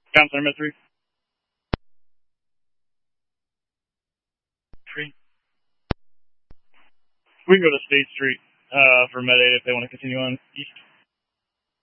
Counselor Med 3. Free. We can go to State Street for Med 8 if they want to continue on east.